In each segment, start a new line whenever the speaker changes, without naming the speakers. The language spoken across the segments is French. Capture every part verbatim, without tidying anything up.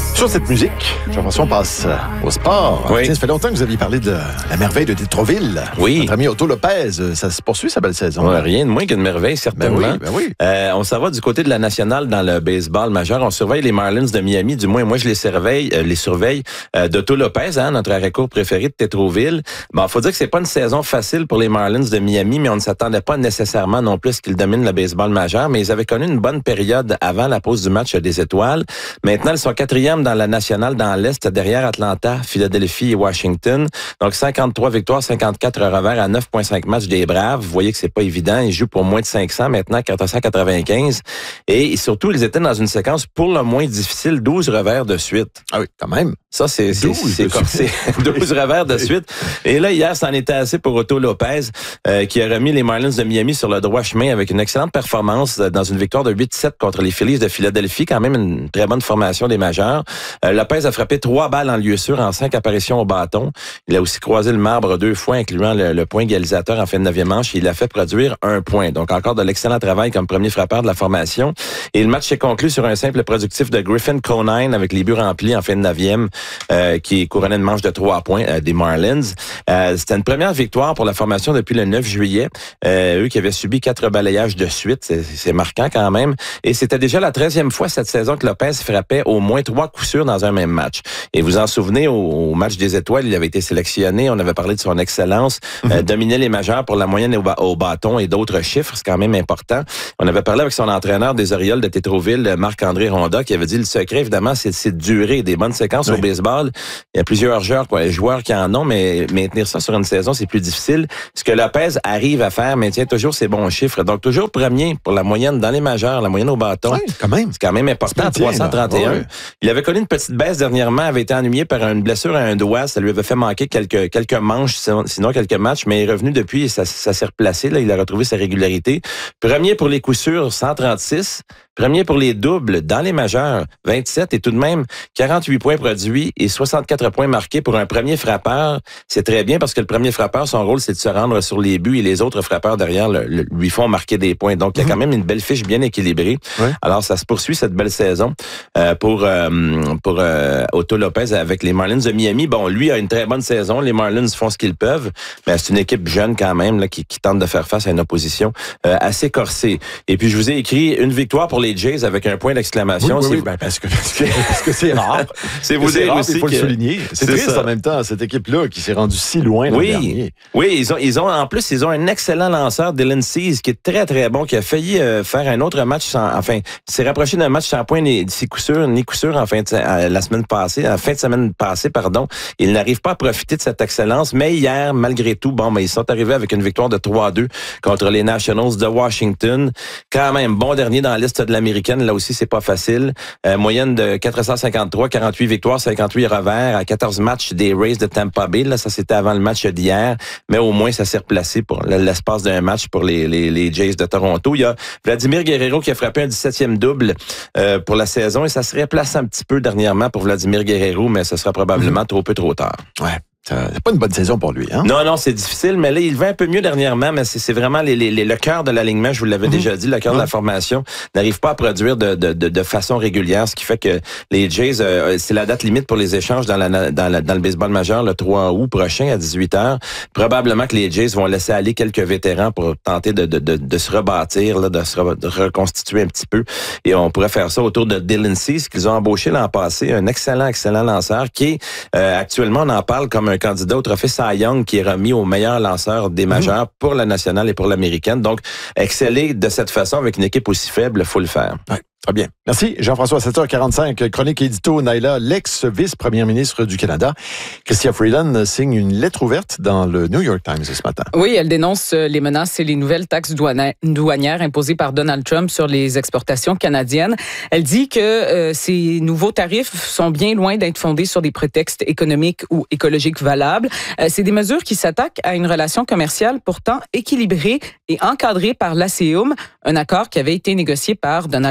Sur cette musique, Jean-François, on passe au sport.
Oui.
Tiens, ça fait longtemps que vous aviez parlé de la merveille de Tétroville.
Oui.
Notre ami Otto Lopez, ça se poursuit sa belle saison.
Ouais, rien de moins qu'une merveille, certainement.
Ben oui, ben oui.
Euh, on s'en va du côté de la nationale dans le baseball majeur. On surveille les Marlins de Miami. Du moins, moi, je les surveille, euh, les surveille euh, d'Otto Lopez, hein, notre arrêt-court préféré de Tétroville. Bon, faut dire que c'est pas une saison facile pour les Marlins de Miami, mais on ne s'attendait pas nécessairement non plus qu'ils dominent le baseball majeur. Mais ils avaient connu une bonne période avant la pause du match des étoiles. Maintenant, ils sont quatrième dans la nationale dans l'Est, derrière Atlanta, Philadelphie et Washington. Donc, cinquante-trois victoires, cinquante-quatre revers à neuf virgule cinq matchs des Braves. Vous voyez que c'est pas évident. Ils jouent pour moins de cinq cents, maintenant quatre cent quatre-vingt-quinze. Et surtout, ils étaient dans une séquence pour le moins difficile, douze revers de suite.
Ah oui, quand même.
Ça, c'est c'est c'est corsé. douze revers de suite. Et là, hier, c'en était assez pour Otto Lopez, euh, qui a remis les Marlins de Miami sur le droit chemin avec une excellente performance dans une victoire de huit sept contre les Phillies de Philadelphie. Quand même une très bonne formation des majeurs. Euh, Lopez a frappé trois balles en lieu sûr en cinq apparitions au bâton. Il a aussi croisé le marbre deux fois, incluant le, le point égalisateur en fin de neuvième manche. Et il a fait produire un point. Donc, encore de l'excellent travail comme premier frappeur de la formation. Et le match s'est conclu sur un simple productif de Griffin Conine avec les buts remplis en fin de neuvième. Euh, qui couronnait une manche de trois points euh, des Marlins. Euh, c'était une première victoire pour la formation depuis le neuf juillet. Euh, eux qui avaient subi quatre balayages de suite, c'est, c'est marquant quand même. Et c'était déjà la treizième fois cette saison que Lopez frappait au moins trois coups sûrs dans un même match. Et vous en souvenez, au, au match des étoiles, il avait été sélectionné. On avait parlé de son excellence. Mm-hmm. Euh, dominait les majeurs pour la moyenne au, ba- au bâton et d'autres chiffres. C'est quand même important. On avait parlé avec son entraîneur des Orioles de Tétroville, Marc-André Ronda, qui avait dit le secret, évidemment, c'est, c'est de durer des bonnes séquences oui. au baseball. Il y a plusieurs joueurs, quoi, joueurs qui en ont, mais maintenir ça sur une saison, c'est plus difficile. Ce que Lopez arrive à faire, maintient toujours ses bons chiffres. Donc, toujours premier pour la moyenne dans les majeurs, la moyenne au bâton.
Oui, quand même.
C'est quand même important, trois cent trente et un. Ouais. Il avait connu une petite baisse dernièrement, avait été ennuyé par une blessure à un doigt. Ça lui avait fait manquer quelques, quelques manches, sinon quelques matchs, mais il est revenu depuis et ça, ça s'est replacé. Là, il a retrouvé sa régularité. Premier pour les coups sûrs, cent trente-six. Premier pour les doubles dans les majeurs, vingt-sept et tout de même quarante-huit points produits et soixante-quatre points marqués pour un premier frappeur. C'est très bien parce que le premier frappeur, son rôle, c'est de se rendre sur les buts et les autres frappeurs derrière le, le, lui font marquer des points. Donc, il y a quand même une belle fiche bien équilibrée. Oui. Alors, ça se poursuit cette belle saison euh, pour euh, pour euh, Otto Lopez avec les Marlins de Miami. Bon, lui a une très bonne saison. Les Marlins font ce qu'ils peuvent, mais c'est une équipe jeune quand même là, qui, qui tente de faire face à une opposition euh, assez corsée. Et puis, je vous ai écrit une victoire pour les Jays avec un point d'exclamation.
Oui, oui, oui, ben parce, que, parce, que, parce que c'est rare.
c'est vous
c'est
dire
rare,
aussi
il faut
que...
le souligner. C'est, c'est triste ça. En même temps, cette équipe-là qui s'est rendue si loin l'an
oui.
dernier.
Oui, ils ont, ils ont, en plus, ils ont un excellent lanceur, Dylan Cease, qui est très, très bon, qui a failli euh, faire un autre match sans, enfin, s'est rapproché d'un match sans point ni coup sûr, ni coup sûr en fin de, euh, la semaine passée, en fin de semaine passée, pardon. Il n'arrive pas à profiter de cette excellence, mais hier, malgré tout, bon, ben, ils sont arrivés avec une victoire de trois à deux contre les Nationals de Washington. Quand même, bon dernier dans la liste de l'américaine, là aussi, c'est pas facile. Euh, moyenne de quatre cent cinquante-trois, quarante-huit victoires, cinquante-huit revers à quatorze matchs des Rays de Tampa Bay. Là, ça, c'était avant le match d'hier, mais au moins, ça s'est replacé pour l'espace d'un match pour les, les, les Jays de Toronto. Il y a Vladimir Guerrero qui a frappé un dix-septième double euh, pour la saison et ça se replace un petit peu dernièrement pour Vladimir Guerrero, mais ce sera probablement mmh. trop peu trop tard.
Ouais. C'est pas une bonne saison pour lui, hein?
Non, non, c'est difficile, mais là, il va un peu mieux dernièrement, mais c'est, c'est vraiment les, les, les, le cœur de l'alignement, je vous l'avais mmh. déjà dit, le cœur mmh. de la formation n'arrive pas à produire de, de, de, de façon régulière, ce qui fait que les Jays, euh, c'est la date limite pour les échanges dans, la, dans, la, dans le baseball majeur le trois août prochain à dix-huit heures. Probablement que les Jays vont laisser aller quelques vétérans pour tenter de, de, de, de se rebâtir, là, de se re, de reconstituer un petit peu. Et on pourrait faire ça autour de Dylan Cease, qu'ils ont embauché l'an passé, un excellent, excellent lanceur qui est, euh, actuellement, on en parle comme un candidat au trophée Cy Young qui est remis au meilleur lanceur des majeurs mmh. pour la nationale et pour l'américaine. Donc, exceller de cette façon avec une équipe aussi faible, il faut le faire.
Ouais. Très bien. Merci, Jean-François. sept heures quarante-cinq, chronique édito, Naila, l'ex-vice-première ministre du Canada. Chrystia Freeland signe une lettre ouverte dans le New York Times ce matin.
Oui, elle dénonce les menaces et les nouvelles taxes douanières imposées par Donald Trump sur les exportations canadiennes. Elle dit que euh, ces nouveaux tarifs sont bien loin d'être fondés sur des prétextes économiques ou écologiques valables. Euh, c'est des mesures qui s'attaquent à une relation commerciale pourtant équilibrée et encadrée par l'A C E U M, un accord qui avait été négocié par Donald Trump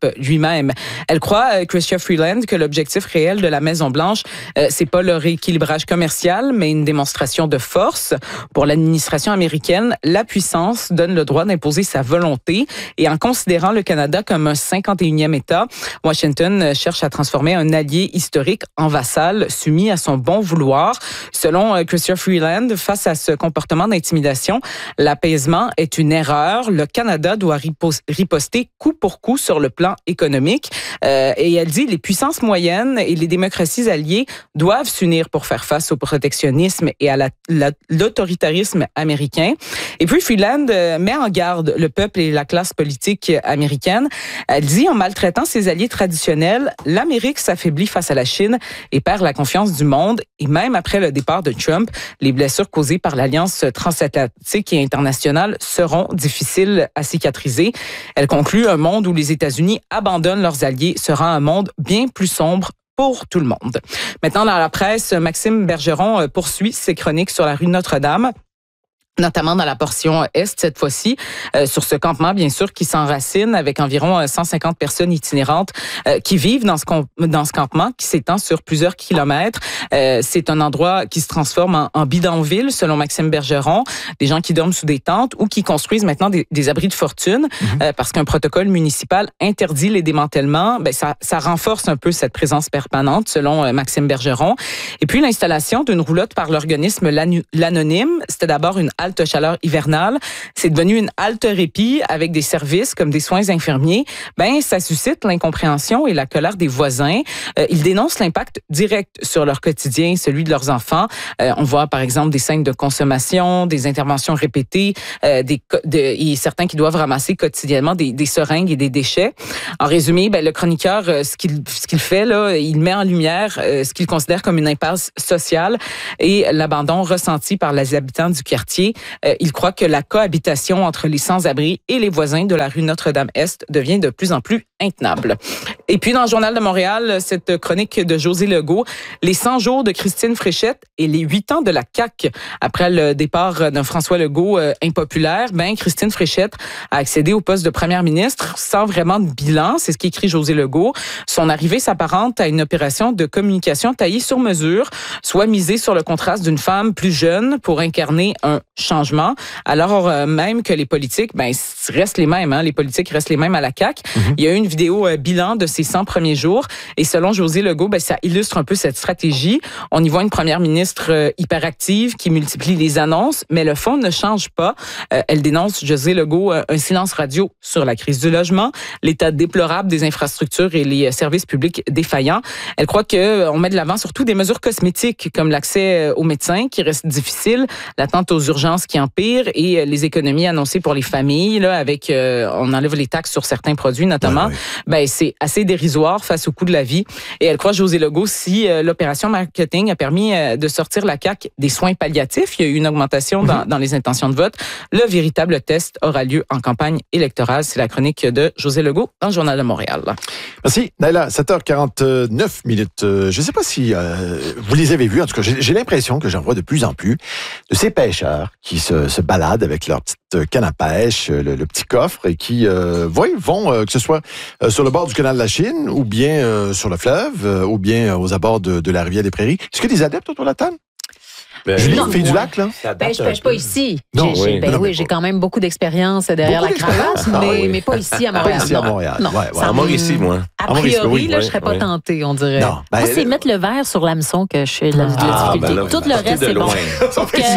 Trump lui-même. Elle croit, euh, Chrystia Freeland, que l'objectif réel de la Maison-Blanche, euh, c'est pas le rééquilibrage commercial, mais une démonstration de force. Pour l'administration américaine, la puissance donne le droit d'imposer sa volonté. Et en considérant le Canada comme un cinquante et unième État, Washington cherche à transformer un allié historique en vassal, soumis à son bon vouloir. Selon euh, Chrystia Freeland, face à ce comportement d'intimidation, l'apaisement est une erreur. Le Canada doit riposter coup pour coup sur le plan économique. Euh, et elle dit les puissances moyennes et les démocraties alliées doivent s'unir pour faire face au protectionnisme et à la, la, l'autoritarisme américain. Et puis Freeland euh, met en garde le peuple et la classe politique américaine. Elle dit, en maltraitant ses alliés traditionnels, l'Amérique s'affaiblit face à la Chine et perd la confiance du monde. Et même après le départ de Trump, les blessures causées par l'Alliance transatlantique et internationale seront difficiles à cicatriser. Elle conclut, un monde où les États-Unis abandonnent leurs alliés sera un monde bien plus sombre pour tout le monde. Maintenant, dans la presse, Maxime Bergeron poursuit ses chroniques sur la rue Notre-Dame, notamment dans la portion Est cette fois-ci, euh, sur ce campement, bien sûr, qui s'enracine avec environ cent cinquante personnes itinérantes euh, qui vivent dans ce, dans ce campement qui s'étend sur plusieurs kilomètres. Euh, c'est un endroit qui se transforme en, en bidonville, selon Maxime Bergeron, des gens qui dorment sous des tentes ou qui construisent maintenant des, des abris de fortune, mm-hmm. euh, parce qu'un protocole municipal interdit les démantèlements. Ben, ça, ça renforce un peu cette présence permanente, selon euh, Maxime Bergeron. Et puis, l'installation d'une roulotte par l'organisme L'Anonyme, c'était d'abord une halte chaleur hivernale, c'est devenu une halte répit avec des services comme des soins infirmiers. Ben, ça suscite l'incompréhension et la colère des voisins. Euh, ils dénoncent l'impact direct sur leur quotidien, celui de leurs enfants. Euh, on voit par exemple des scènes de consommation, des interventions répétées, euh, des de, et certains qui doivent ramasser quotidiennement des, des seringues et des déchets. En résumé, ben, le chroniqueur, euh, ce qu'il ce qu'il fait là, il met en lumière euh, ce qu'il considère comme une impasse sociale et l'abandon ressenti par les habitants du quartier. Euh, il croit que la cohabitation entre les sans-abri et les voisins de la rue Notre-Dame-Est devient de plus en plus intenable. Et puis, dans le Journal de Montréal, cette chronique de José Legault, les cent jours de Christine Fréchette et les huit ans de la C A Q. Après le départ d'un François Legault euh, impopulaire, ben, Christine Fréchette a accédé au poste de première ministre sans vraiment de bilan. C'est ce qu'écrit José Legault. Son arrivée s'apparente à une opération de communication taillée sur mesure, soit misée sur le contraste d'une femme plus jeune pour incarner un changement, alors euh, même que les politiques ben, restent les mêmes. Hein, les politiques restent les mêmes à la C A Q. Mm-hmm. Il y a eu une vidéo euh, bilan de ces cent premiers jours et selon José Legault, ben, ça illustre un peu cette stratégie. On y voit une première ministre euh, hyperactive qui multiplie les annonces, mais le fond ne change pas. Euh, elle dénonce, José Legault, euh, un silence radio sur la crise du logement, l'état déplorable des infrastructures et les euh, services publics défaillants. Elle croit qu'on euh, met de l'avant surtout des mesures cosmétiques comme l'accès euh, aux médecins qui reste difficile, l'attente aux urgences qui empire et euh, les économies annoncées pour les familles là, avec euh, on enlève les taxes sur certains produits notamment. Ouais, ouais. Ben c'est assez dérisoire face au coût de la vie. Et elle croit, José Legault, si euh, l'opération marketing a permis euh, de sortir la C A Q des soins palliatifs, il y a eu une augmentation mm-hmm. dans, dans les intentions de vote. Le véritable test aura lieu en campagne électorale. C'est la chronique de José Legault dans le Journal de Montréal.
Merci, Naila. sept heures quarante-neuf minutes. Euh, je ne sais pas si euh, vous les avez vus. En tout cas, j'ai, j'ai l'impression que j'en vois de plus en plus de ces pêcheurs qui se, se baladent avec leur petite canne à pêche, le, le petit coffre, et qui euh, voient, vont, euh, que ce soit euh, sur le bord du canal de la Chine, ou bien euh, sur le fleuve, euh, ou bien euh, aux abords de, de la rivière des Prairies. Est-ce que des adeptes autour de la table? Ben, Julie, fille du lac, là?
Ben, je pêche pas ici.
Non,
j'ai,
oui,
ben,
non,
oui, j'ai quand même beaucoup d'expérience derrière beaucoup la cravate, mais, ah, oui. mais pas ici à Montréal.
Pas ici à Montréal.
Non,
ouais, ouais.
À Mauricie, moi.
A priori, oui, là, je serais pas oui. tentée, on dirait. Non, ben,
moi, c'est mettre le verre sur l'hameçon que je fais de la, de la
ah,
difficulté.
Ben là,
tout le reste, c'est bon.
Sauf que...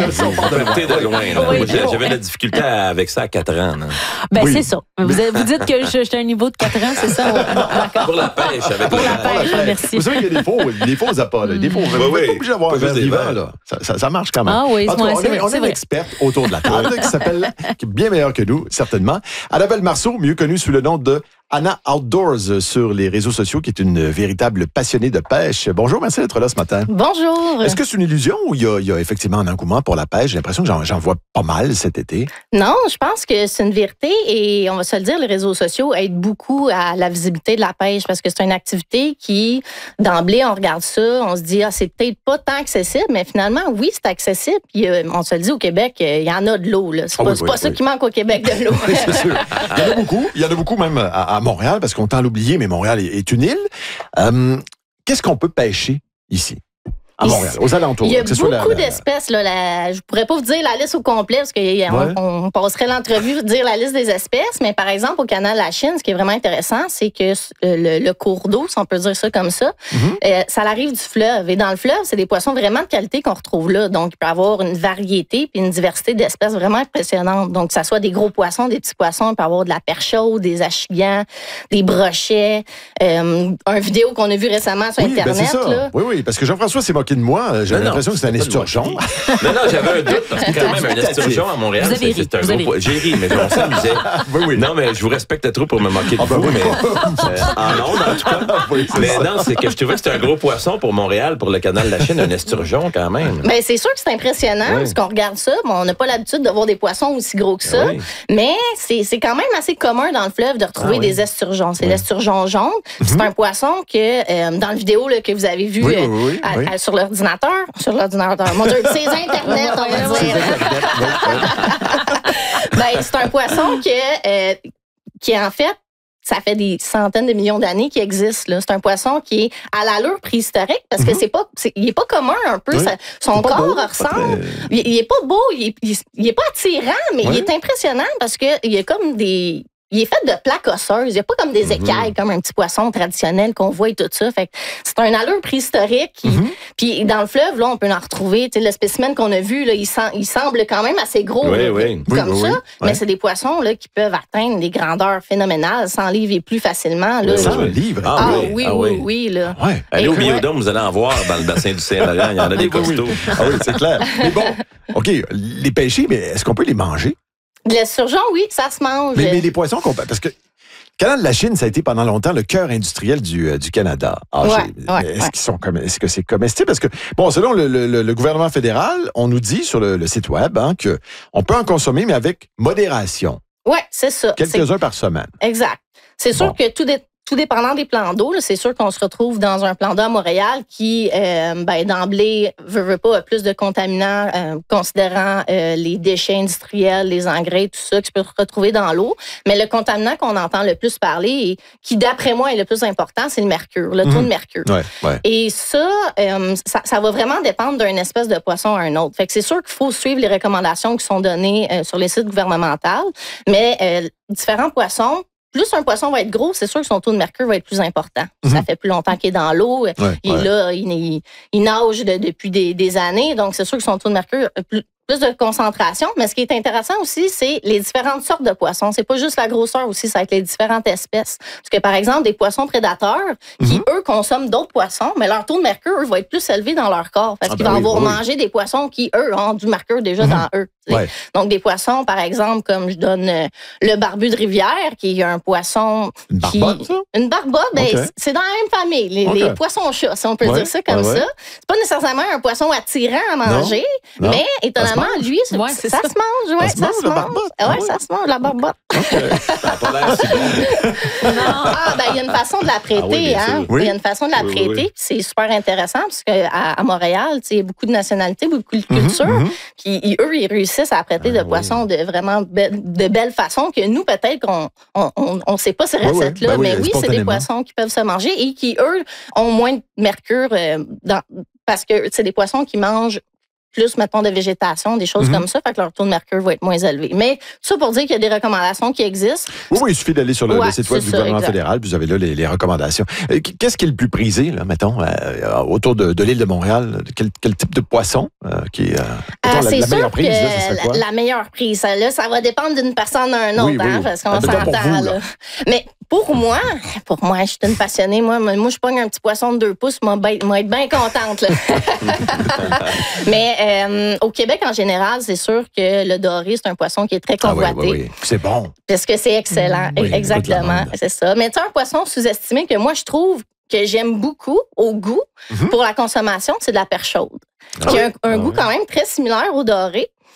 de loin. Moi, j'avais de la difficulté avec ça à quatre ans.
Ben, c'est ça. Vous dites que j'étais à un niveau de quatre ans, c'est ça?
Pour la pêche.
Pour la pêche, merci.
Vous savez qu'il y a des faux, des faux appâts. Des faux, vous n'êtes pas obligé d'avoir un verre vivant, là. Ça marche quand même.
Ah oui,
en tout cas, on, est, on est une experte autour de la table qui s'appelle, qui est bien meilleure que nous, certainement, Annabelle Marceau, mieux connue sous le nom de Anna Outdoors sur les réseaux sociaux, qui est une véritable passionnée de pêche. Bonjour, merci d'être là ce matin.
Bonjour.
Est-ce que c'est une illusion ou il y a, il y a effectivement un engouement pour la pêche? J'ai l'impression que j'en, j'en vois pas mal cet été.
Non, je pense que c'est une vérité et on va se le dire, les réseaux sociaux aident beaucoup à la visibilité de la pêche parce que c'est une activité qui, d'emblée, on regarde ça, on se dit, ah, c'est peut-être pas tant accessible, mais finalement, oui, c'est accessible. Puis, euh, on se le dit, au Québec, il y en a de l'eau. Là. C'est ah, pas, oui, c'est oui, pas oui. ça qui manque au Québec, de l'eau.
Oui, c'est sûr. Il y en a beaucoup, il y en a beaucoup même à, à à Montréal, parce qu'on tend à l'oublier, mais Montréal est, est une île. Euh, qu'est-ce qu'on peut pêcher ici? À Montréal, aux alentours.
Il y a
que ce
beaucoup
soit la, la...
d'espèces. Là, la, je pourrais pas vous dire la liste au complet parce qu'on
ouais.
on passerait l'entrevue dire la liste des espèces. Mais par exemple, au canal de la Chine, ce qui est vraiment intéressant, c'est que le, le cours d'eau, si on peut dire ça comme ça, mm-hmm. euh, ça arrive du fleuve. Et dans le fleuve, c'est des poissons vraiment de qualité qu'on retrouve là. Donc, il peut y avoir une variété puis une diversité d'espèces vraiment impressionnante. Donc, que ça soit des gros poissons, des petits poissons, il peut y avoir de la perche chaude, des achigans, des brochets. Euh, un vidéo qu'on a vu récemment sur
oui,
Internet.
Ben c'est ça.
Là.
Oui, oui, parce que Jean-François s'est moqué de moi. J'avais l'impression que c'était un esturgeon.
Non, non, j'avais un doute, parce que quand même, un esturgeon à Montréal,
vous avez
c'est,
ri,
c'est un gros... J'ai ri, mais on s'amusait.
Oui, oui.
Non, mais je vous respecte trop pour me moquer de
ah, ben
vous,
oui.
mais euh, en ondes, en tout cas.
Oui,
mais
ça.
non, c'est que je trouvais que c'était un gros poisson pour Montréal, pour le canal de la Chine, un esturgeon quand même.
Ben, c'est sûr que c'est impressionnant, oui. parce qu'on regarde ça, mais on n'a pas l'habitude de voir des poissons aussi gros que ça. Oui. Mais c'est, c'est quand même assez commun dans le fleuve de retrouver ah, oui. des esturgeons. C'est oui. l'esturgeon jaune. Mm-hmm. C'est un poisson que, euh, dans la vidéo là, que vous avez vu
oui,
euh,
oui, oui,
à,
oui.
À, sur l'ordinateur, sur l'ordinateur, mon Dieu, c'est Internet, on va dire. Ben, c'est un poisson que, euh, qui en fait, ça fait des centaines de millions d'années qu'il existe. Là. C'est un poisson qui est à l'allure préhistorique parce que mm-hmm. c'est pas, c'est, il est pas commun un peu. Oui. Ça, son corps beau, ressemble. Très... Il, il est pas beau, il est, il, il est pas attirant, mais oui. il est impressionnant parce que il y a comme des. Il est fait de plaques osseuses. Il n'y a pas comme des mm-hmm. écailles, comme un petit poisson traditionnel qu'on voit et tout ça. Fait que c'est un allure préhistorique. Qui, mm-hmm. Puis dans le fleuve, là, on peut en retrouver. Tu sais, le spécimen qu'on a vu, là, il, sem- il semble quand même assez gros.
Oui,
là,
oui.
Comme
oui,
ça.
oui,
Mais
oui.
c'est des poissons là, qui peuvent atteindre des grandeurs phénoménales, cent livres et plus facilement. Là,
cent
là.
livres?
Ah,
Ah,
oui, oui,
ah,
oui,
oui.
oui là.
Ouais.
Allez au
ouais.
Biodôme, vous allez en voir dans le bassin du Saint-Laurent. Il y en a des costauds.
Ah oui, c'est clair. Mais bon, OK, les pêcher, mais est-ce qu'on peut les manger?
L'esturgeon, oui, ça se mange.
Mais, mais les poissons qu'on... Parce que le canal de la Chine, ça a été pendant longtemps le cœur industriel du, euh, du Canada. Ah,
ouais,
ouais, est-ce,
ouais.
qu'ils sont comme, est-ce que c'est comestible? Parce que, bon, selon le, le, le gouvernement fédéral, on nous dit sur le, le site web hein, qu'on peut en consommer, mais avec modération.
Oui, c'est ça.
Quelques-uns
c'est...
par semaine.
Exact. C'est sûr
bon.
que tout, dé... tout dépendant des plans d'eau, là, c'est sûr qu'on se retrouve dans un plan d'eau à Montréal qui, euh, ben, d'emblée, veut, veut pas, a plus de contaminants, euh, considérant euh, les déchets industriels, les engrais, tout ça, qui se peut se retrouver dans l'eau. Mais le contaminant qu'on entend le plus parler et qui, d'après moi, est le plus important, c'est le mercure, le mmh. taux de mercure.
Ouais, ouais.
Et ça, euh, ça, ça va vraiment dépendre d'une espèce de poisson à un autre. Fait que c'est sûr qu'il faut suivre les recommandations qui sont données euh, sur les sites gouvernementaux, mais euh, différents poissons, plus un poisson va être gros, c'est sûr que son taux de mercure va être plus important. Mm-hmm. Ça fait plus longtemps qu'il est dans l'eau. Ouais, il ouais. est là, il, il, il nage de, depuis des, des années, donc c'est sûr que son taux de mercure plus, plus de concentration. Mais ce qui est intéressant aussi, c'est les différentes sortes de poissons. C'est pas juste la grosseur aussi, ça va être les différentes espèces. Parce que, par exemple, des poissons prédateurs qui, mm-hmm. eux, consomment d'autres poissons, mais leur taux de mercure, eux, va être plus élevé dans leur corps. Parce ah qu'ils ben vont oui, avoir oui. manger des poissons qui, eux, ont du mercure déjà mm-hmm. dans eux. Ouais. Donc, des poissons, par exemple, comme je donne euh, le barbu de rivière, qui est un poisson...
Une barbotte,
qui...
ça? Une
barbotte, ben, okay. c'est dans la même famille. Les, okay. les poissons-chats, si on peut ouais. dire ça comme ouais, ouais. ça. C'est pas nécessairement un poisson attirant à manger, non. mais étonnamment, lui, c'est, ouais, c'est ça, ça se mange. Ouais,
ça, ça se mange, la barbotte.
Ouais, ouais, ça se mange, la barbotte.
Okay. Ça n'a pas l'air si bon.
Ah, ben, il y a une façon de la prêter, ah, oui, hein. Il oui. y a une façon de la oui, prêter, oui, oui. c'est super intéressant, parce qu'à à Montréal, il y a beaucoup de nationalités, beaucoup de cultures, mm-hmm. qui, eux, ils réussissent à prêter ah, de poissons oui. de vraiment be- de belles façons que nous, peut-être qu'on on, on, on sait pas ces recettes-là, oui, oui. Ben mais oui, c'est des poissons qui peuvent se manger et qui, eux, ont moins de mercure euh, dans, parce que c'est des poissons qui mangent plus, mettons, de végétation, des choses mm-hmm. comme ça, fait que leur taux de mercure va être moins élevé. Mais tout ça pour dire qu'il y a des recommandations qui existent.
Oui, oui, il suffit d'aller sur le,
ouais,
le site web du gouvernement exact. fédéral, vous avez là les, les recommandations. Qu'est-ce qui est le plus prisé, là, mettons, euh, autour de, de l'île de Montréal? Quel, quel type de poisson euh, qui est, euh, mettons,
euh,
la, la meilleure prise? Là, ça
serait quoi? La, la meilleure prise, là, ça va dépendre d'une personne à un autre,
oui, oui.
hein, parce qu'on
ah,
s'entend.
Vous,
là. Mais pour moi, pour moi, je suis une passionnée. Moi, moi je pogne un petit poisson de deux pouces, moi, ben, moi être bien contente. Là. Mais euh, au Québec, en général, c'est sûr que le doré, c'est un poisson qui est très convoité.
Ah oui, oui, oui. C'est bon.
Parce que c'est excellent. Oui, exactement. C'est ça. Mais tu sais, un poisson sous-estimé que moi, je trouve que j'aime beaucoup au goût mm-hmm. pour la consommation, c'est de la perche chaude. Ah qui a un, un ah goût oui. quand même très similaire au doré.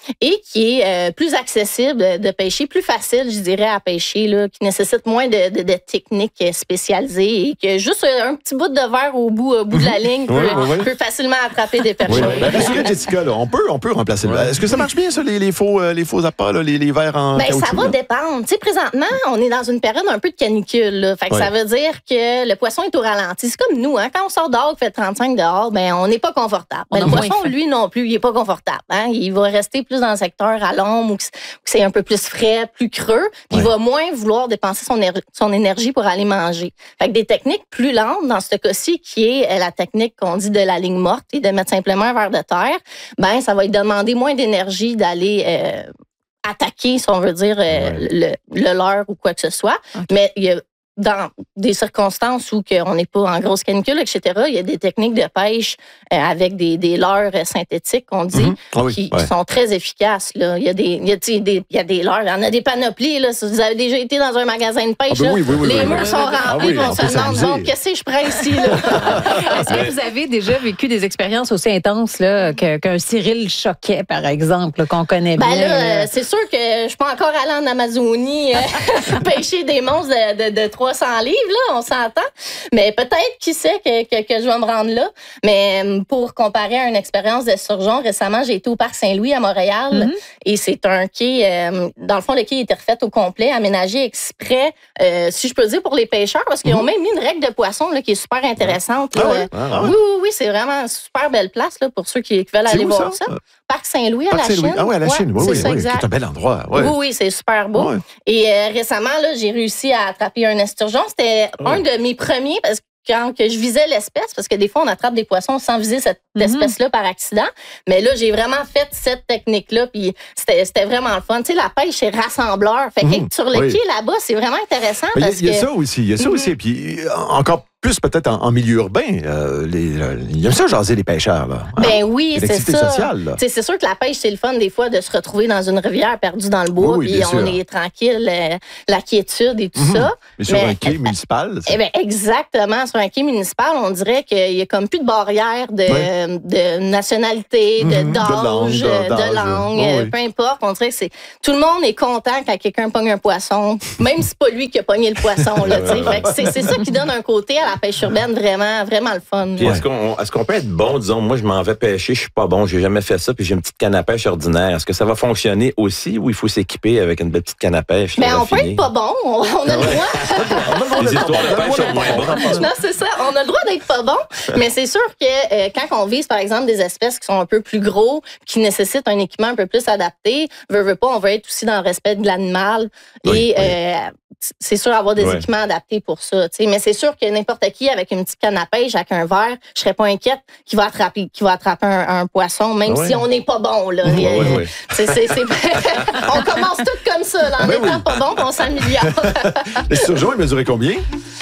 et qui est euh, plus accessible de pêcher, plus facile, je dirais, à pêcher, là, qui nécessite moins de, de, de techniques spécialisées et que juste un petit bout de verre au bout, au bout de la ligne peut,
oui, oui, oui.
peut facilement attraper des perches.
Oui. Ben, rassurez Jessica, là, on peut, on peut remplacer le verre. Est-ce que ça marche bien, ça, les, les faux, euh, les faux appâts, là, les, les verres en
ben,
caoutchouc?
Ça va
là?
dépendre. Tu sais, présentement, on est dans une période un peu de canicule. Là. Fait que
ouais.
ça veut dire que le poisson est au ralenti. C'est comme nous, hein, quand on sort dehors, il fait trente-cinq dehors, ben, on n'est pas confortable. Ben, le poisson, lui, non plus, il n'est pas confortable. Hein. Il va rester plus dans le secteur à l'ombre où c'est un peu plus frais, plus creux. Puis ouais. il va moins vouloir dépenser son, er- son énergie pour aller manger. Fait que des techniques plus lentes, dans ce cas-ci, qui est la technique qu'on dit de la ligne morte et de mettre simplement un verre de terre, ben, ça va lui demander moins d'énergie d'aller euh, attaquer, si on veut dire, euh, ouais. le, le leurre ou quoi que ce soit. Okay. Mais il y a dans des circonstances où on n'est pas en grosse canicule, et cetera, il y a des techniques de pêche euh, avec des, des leurres synthétiques, qu'on dit, mm-hmm. ah oui, qui, ouais. qui sont très efficaces. Là. Il y a des, il y a, des, il y a des leurres, il y en a des panoplies. Là. Si vous avez déjà été dans un magasin de pêche, ah ben oui, oui, oui, les oui, murs oui. sont remplis, ah oui, on, on se demande donc qu'est-ce que je prends ici. Là?
Est-ce que vous avez déjà vécu des expériences aussi intenses là, que, qu'un Cyril Choquet, par exemple, là, qu'on connaît
ben
bien?
Là, euh, c'est sûr que je suis pas encore allée en Amazonie euh, pêcher des monstres de, de, de trois cents livres, là, on s'entend. Mais peut-être, qui sait, que, que, que je vais me rendre là. Mais pour comparer à une expérience de surgeon, récemment, j'ai été au Parc Saint-Louis à Montréal. Mm-hmm. Et c'est un quai, euh, dans le fond, le quai a été refait au complet, aménagé exprès, euh, si je peux dire, pour les pêcheurs, parce qu'ils mm-hmm. ont même mis une règle de poisson là, qui est super intéressante. Là. Ah ouais? Ah ouais. Oui, oui, oui, c'est vraiment une super belle place là, pour ceux qui, qui veulent c'est aller voir ça. ça. Parc Saint-Louis à la
Saint-Louis.
Chine.
Ah oui, à la Chine, oui,
c'est
oui,
ça,
oui.
exact.
C'est un bel endroit. Ouais.
Oui, oui, c'est super beau. Ouais. Et euh, récemment, là, j'ai réussi à attraper un esturgeon. C'était ouais. un de mes premiers, parce que quand que je visais l'espèce, parce que des fois, on attrape des poissons sans viser cette mm-hmm. espèce-là par accident. Mais là, j'ai vraiment fait cette technique-là, puis c'était, c'était vraiment le fun. Tu sais, la pêche, c'est rassembleur. Fait que mm-hmm. sur le oui. quai, là-bas, c'est vraiment intéressant.
Il
parce
y, y a
que...
ça aussi, il y a ça mm-hmm. aussi. Puis encore plus peut-être en, en milieu urbain, euh, les, euh, il aime ça jaser les pêcheurs. Là, hein?
Ben oui, c'est ça.
Sociale,
c'est sûr que la pêche, c'est le fun des fois de se retrouver dans une rivière perdue dans le bois, oui, oui, puis on sûr. est tranquille, euh, la quiétude et tout mm-hmm. ça.
Mais sur Mais, un quai municipal?
Eh ben, exactement. Sur un quai municipal, on dirait qu'il y a comme plus de barrière de, oui. de nationalité, mm-hmm. de d'âge, de langue, de langue oh, oui. peu importe. On dirait que c'est tout le monde est content quand quelqu'un pogne un poisson, même si c'est pas lui qui a pogné le poisson. Là, fait que c'est, c'est ça qui donne un côté à la pêche urbaine vraiment, vraiment le fun.
Puis ouais. est-ce qu'on, est-ce qu'on peut être bon, disons, moi je m'en vais pêcher, je suis pas bon, j'ai jamais fait ça, puis j'ai une petite canne à pêche ordinaire. Est-ce que ça va fonctionner aussi ou il faut s'équiper avec une belle petite canne à pêche?
Mais on peut être pas bon, on, on a le droit.
Les histoires de pêche sont moins bonnes.
Non, c'est ça, on a le droit d'être pas bon, mais c'est sûr que euh, quand on vise, par exemple, des espèces qui sont un peu plus gros, qui nécessitent un équipement un peu plus adapté, veut, veut pas, on veut être aussi dans le respect de l'animal oui, et oui. Euh, c'est sûr avoir des ouais. équipements adaptés pour ça. T'sais. Mais c'est sûr que n'importe qui avec une petite canne à pêche, avec un verre, je serais pas inquiète qu'il va attraper, qu'il va attraper un, un poisson, même ouais. si on n'est pas bon. Là. Ouais, euh, ouais, ouais. C'est, c'est, c'est... on commence tout comme ça, là, en ouais, étant oui. pas bon, on s'améliore.
Le surgeon, il mesurait combien?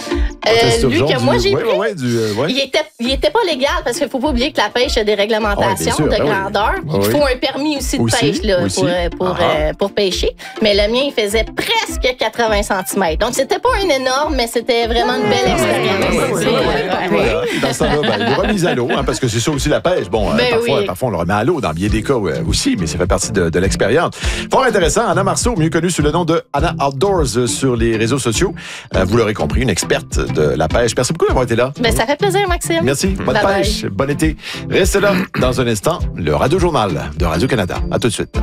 Euh, lui que moi j'ai
ouais,
pris,
ouais, du, euh, ouais.
il était, il était pas légal parce qu'il faut pas oublier que la pêche a des réglementations ouais, de ben grandeur. Oui. Il faut un permis aussi de aussi, pêche là, aussi. pour pour, euh, pour pêcher. Mais le mien il faisait presque quatre-vingts centimètres. Donc c'était pas un énorme, mais c'était vraiment une belle expérience.
Dans ce temps-là, ben, il est remis à l'eau hein, parce que c'est ça aussi la pêche. Bon, ben euh, parfois, oui. parfois on le remet à l'eau dans bien des cas euh, aussi, mais ça fait partie de, de l'expérience. Fort intéressant, Anna Marceau, mieux connue sous le nom de Anna Outdoors euh, sur les réseaux sociaux. Euh, vous l'aurez compris, une experte de la pêche. Merci beaucoup d'avoir été là.
Ben, ça fait plaisir, Maxime.
Merci. Bonne bye pêche. Bye. Bon été. Restez là. Dans un instant, le Radio Journal de Radio-Canada. À tout de suite.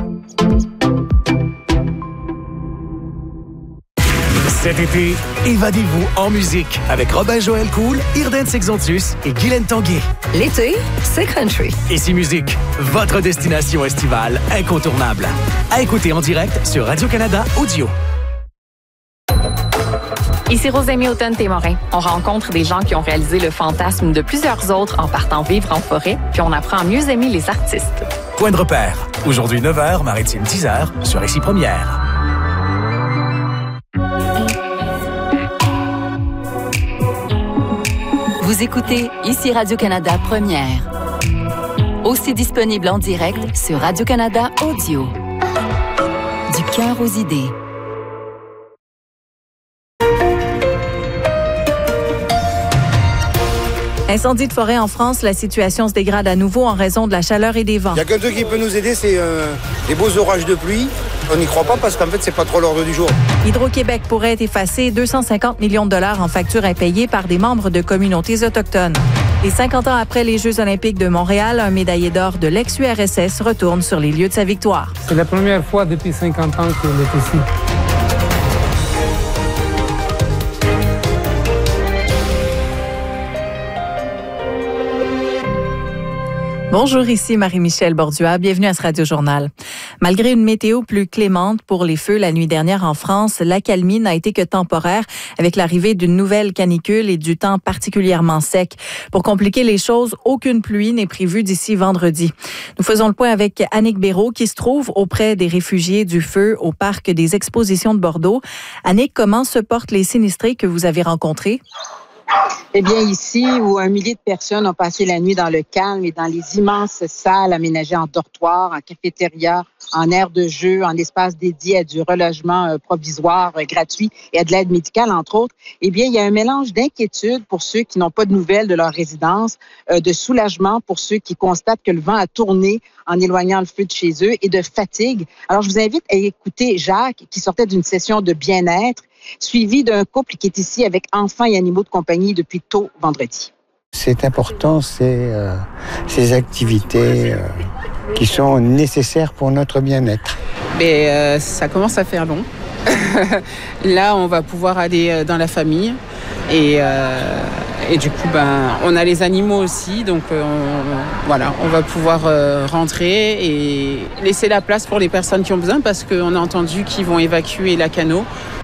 Cet été, évadez-vous en musique avec Robin Joël Cool, Irden Sexontus et Guylaine Tanguay.
L'été, c'est country.
Ici Musique, votre destination estivale incontournable. À écouter en direct sur Radio-Canada Audio.
Ici Rosemée Automne-Témorin. On rencontre des gens qui ont réalisé le fantasme de plusieurs autres en partant vivre en forêt, puis on apprend à mieux aimer les artistes.
Point de repère. Aujourd'hui neuf heures, Maritime dix heures, sur Ici Première.
Vous écoutez Ici Radio-Canada Première. Aussi disponible en direct sur Radio-Canada Audio. Du cœur aux idées.
Incendie de forêt en France, la situation se dégrade à nouveau en raison de la chaleur et des vents.
Il y a quelqu'un qui peut nous aider, c'est euh, les beaux orages de pluie. On n'y croit pas parce qu'en fait, c'est pas trop l'ordre du jour.
Hydro-Québec pourrait être effacé deux cent cinquante millions de dollars en factures impayées par des membres de communautés autochtones. Et cinquante ans après les Jeux olympiques de Montréal, un médaillé d'or de l'ex-U R S S retourne sur les lieux de sa victoire.
C'est la première fois depuis cinquante ans qu'il est ici.
Bonjour, ici Marie-Michel Bordua. Bienvenue à ce Radio-Journal. Malgré une météo plus clémente pour les feux la nuit dernière en France, l'accalmie n'a été que temporaire avec l'arrivée d'une nouvelle canicule et du temps particulièrement sec. Pour compliquer les choses, aucune pluie n'est prévue d'ici vendredi. Nous faisons le point avec Annick Béraud qui se trouve auprès des réfugiés du feu au Parc des Expositions de Bordeaux. Annick, comment se portent les sinistrés que vous avez rencontrés?
Eh bien, ici, où un millier de personnes ont passé la nuit dans le calme et dans les immenses salles aménagées en dortoirs, en cafétéria, en aires de jeu, en espaces dédiés à du relogement euh, provisoire euh, gratuit et à de l'aide médicale, entre autres, eh bien, il y a un mélange d'inquiétude pour ceux qui n'ont pas de nouvelles de leur résidence, euh, de soulagement pour ceux qui constatent que le vent a tourné en éloignant le feu de chez eux et de fatigue. Alors, je vous invite à écouter Jacques, qui sortait d'une session de bien-être, suivi d'un couple qui est ici avec enfants et animaux de compagnie depuis tôt vendredi.
C'est important, c'est euh, ces activités euh, qui sont nécessaires pour notre bien-être.
Mais euh, ça commence à faire long. Là, on va pouvoir aller dans la famille et, euh, et du coup, ben, on a les animaux aussi, donc euh, on, voilà, on va pouvoir euh, rentrer et laisser la place pour les personnes qui ont besoin parce qu'on a entendu qu'ils vont évacuer Lacanau.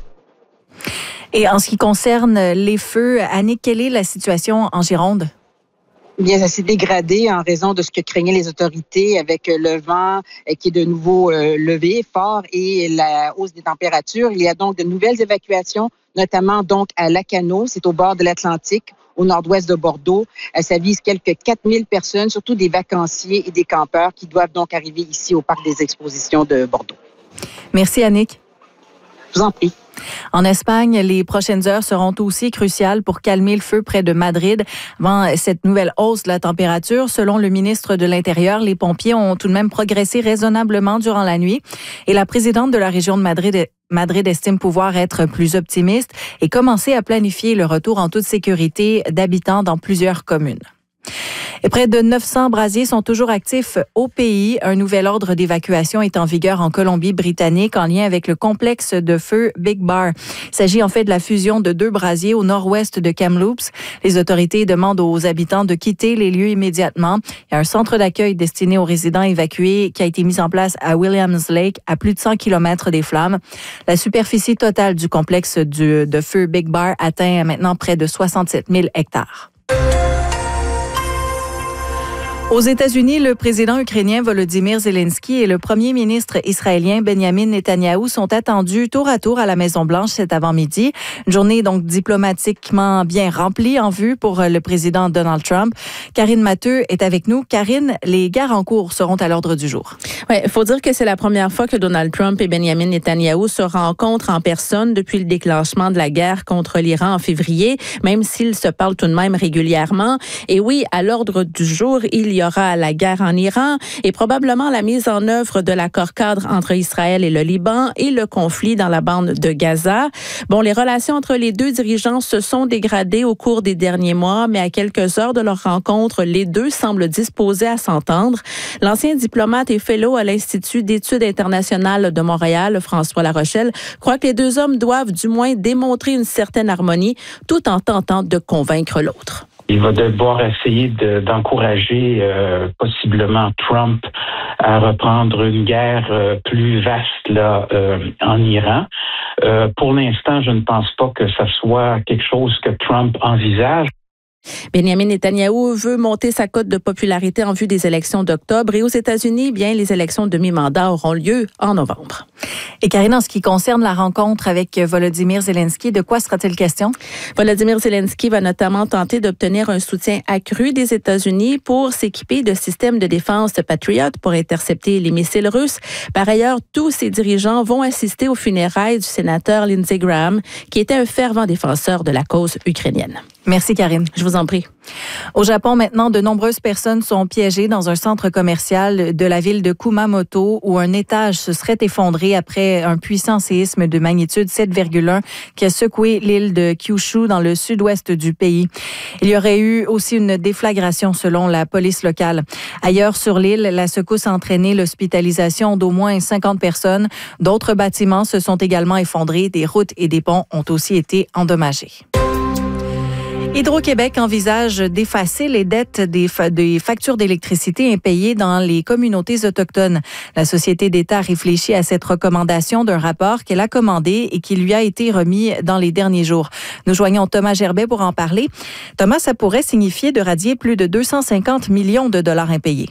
Et en ce qui concerne les feux, Annick, quelle est la situation en Gironde?
Bien, ça s'est dégradé en raison de ce que craignaient les autorités avec le vent qui est de nouveau euh, levé fort et la hausse des températures. Il y a donc de nouvelles évacuations, notamment donc à Lacanau, c'est au bord de l'Atlantique, au nord-ouest de Bordeaux. Ça vise quelques quatre mille personnes, surtout des vacanciers et des campeurs qui doivent donc arriver ici au Parc des Expositions de Bordeaux.
Merci, Annick.
Je vous en prie.
En Espagne, les prochaines heures seront aussi cruciales pour calmer le feu près de Madrid. Avant cette nouvelle hausse de la température, selon le ministre de l'Intérieur, les pompiers ont tout de même progressé raisonnablement durant la nuit. Et la présidente de la région de Madrid, Madrid estime pouvoir être plus optimiste et commencer à planifier le retour en toute sécurité d'habitants dans plusieurs communes. Et près de neuf cents brasiers sont toujours actifs au pays. Un nouvel ordre d'évacuation est en vigueur en Colombie-Britannique en lien avec le complexe de feu Big Bar. Il s'agit en fait de la fusion de deux brasiers au nord-ouest de Kamloops. Les autorités demandent aux habitants de quitter les lieux immédiatement. Il y a un centre d'accueil destiné aux résidents évacués qui a été mis en place à Williams Lake, à plus de cent kilomètres des flammes. La superficie totale du complexe du, de feu Big Bar atteint maintenant près de soixante-sept mille hectares. Aux États-Unis, le président ukrainien Volodymyr Zelensky et le premier ministre israélien Benjamin Netanyahou sont attendus tour à tour à la Maison-Blanche cet avant-midi. Une journée donc diplomatiquement bien remplie en vue pour le président Donald Trump. Karine Matteux est avec nous. Karine, les guerres en cours seront à l'ordre du jour.
Oui, il faut dire que c'est la première fois que Donald Trump et Benjamin Netanyahou se rencontrent en personne depuis le déclenchement de la guerre contre l'Iran en février, même s'ils se parlent tout de même régulièrement. Et oui, à l'ordre du jour, il Il y aura la guerre en Iran et probablement la mise en œuvre de l'accord-cadre entre Israël et le Liban et le conflit dans la bande de Gaza. Bon, les relations entre les deux dirigeants se sont dégradées au cours des derniers mois, mais à quelques heures de leur rencontre, les deux semblent disposés à s'entendre. L'ancien diplomate et fellow à l'Institut d'études internationales de Montréal, François Larochelle, croit que les deux hommes doivent du moins démontrer une certaine harmonie tout en tentant de convaincre l'autre.
Il va devoir essayer de, d'encourager euh, possiblement Trump à reprendre une guerre euh, plus vaste là euh, en Iran. Euh, pour l'instant, je ne pense pas que ça soit quelque chose que Trump envisage.
Benjamin Netanyahou veut monter sa cote de popularité en vue des élections d'octobre et aux États-Unis, bien, les élections de mi-mandat auront lieu en novembre.
Et Karine, en ce qui concerne la rencontre avec Volodymyr Zelensky, de quoi sera-t-il question?
Volodymyr Zelensky va notamment tenter d'obtenir un soutien accru des États-Unis pour s'équiper de systèmes de défense Patriot pour intercepter les missiles russes. Par ailleurs, tous ces dirigeants vont assister aux funérailles du sénateur Lindsey Graham, qui était un fervent défenseur de la cause ukrainienne.
Merci, Karine.
Je vous en prie.
Au Japon, maintenant, de nombreuses personnes sont piégées dans un centre commercial de la ville de Kumamoto où un étage se serait effondré après un puissant séisme de magnitude sept virgule un qui a secoué l'île de Kyushu dans le sud-ouest du pays. Il y aurait eu aussi une déflagration selon la police locale. Ailleurs sur l'île, la secousse a entraîné l'hospitalisation d'au moins cinquante personnes. D'autres bâtiments se sont également effondrés. Des routes et des ponts ont aussi été endommagés. Hydro-Québec envisage d'effacer les dettes des, fa- des factures d'électricité impayées dans les communautés autochtones. La Société d'État réfléchit à cette recommandation d'un rapport qu'elle a commandé et qui lui a été remis dans les derniers jours. Nous joignons Thomas Gerbet pour en parler. Thomas, ça pourrait signifier de radier plus de deux cent cinquante millions de dollars impayés.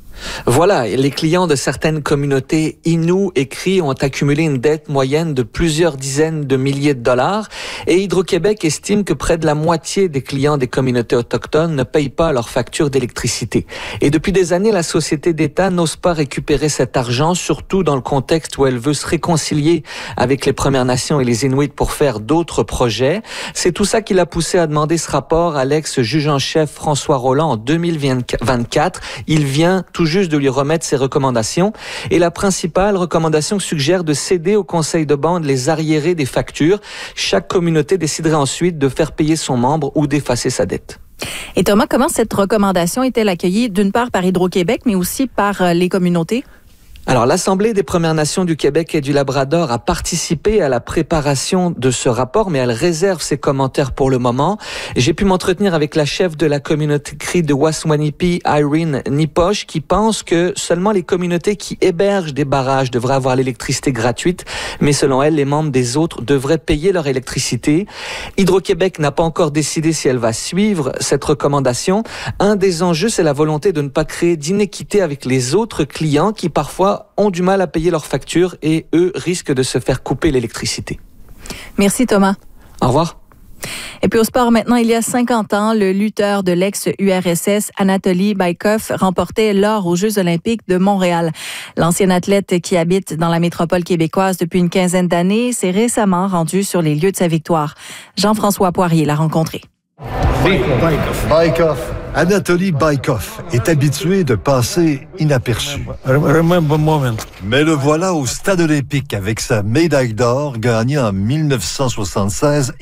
Voilà, les clients de certaines communautés Innu et Cri ont accumulé une dette moyenne de plusieurs dizaines de milliers de dollars et Hydro-Québec estime que près de la moitié des clients des communautés autochtones ne payent pas leurs factures d'électricité. Et depuis des années, la Société d'État n'ose pas récupérer cet argent, surtout dans le contexte où elle veut se réconcilier avec les Premières Nations et les Inuits pour faire d'autres projets. C'est tout ça qui l'a poussé à demander ce rapport à l'ex-juge en chef François Rolland en deux mille vingt-quatre. Il vient tout juste de lui remettre ses recommandations. Et la principale recommandation suggère de céder au conseil de bande les arriérés des factures. Chaque communauté déciderait ensuite de faire payer son membre ou d'effacer sa dette.
Et Thomas, comment cette recommandation est-elle accueillie d'une part par Hydro-Québec, mais aussi par les communautés?
Alors, l'Assemblée des Premières Nations du Québec et du Labrador a participé à la préparation de ce rapport, mais elle réserve ses commentaires pour le moment. J'ai pu m'entretenir avec la chef de la communauté Cri de Waswanipi, Irene Nipoche, qui pense que seulement les communautés qui hébergent des barrages devraient avoir l'électricité gratuite, mais selon elle, les membres des autres devraient payer leur électricité. Hydro-Québec n'a pas encore décidé si elle va suivre cette recommandation. Un des enjeux, c'est la volonté de ne pas créer d'inéquité avec les autres clients qui parfois ont du mal à payer leurs factures et eux risquent de se faire couper l'électricité.
Merci Thomas.
Au revoir.
Et puis au sport maintenant, il y a cinquante ans, le lutteur de l'ex-U R S S, Anatoly Baikov, remportait l'or aux Jeux olympiques de Montréal. L'ancien athlète qui habite dans la métropole québécoise depuis une quinzaine d'années s'est récemment rendu sur les lieux de sa victoire. Jean-François Poirier l'a rencontré.
Baikov. Baikov. Anatoly Baikov est habitué de passer inaperçu. Mais le voilà au stade olympique avec sa médaille d'or gagnée en mille neuf cent soixante-seize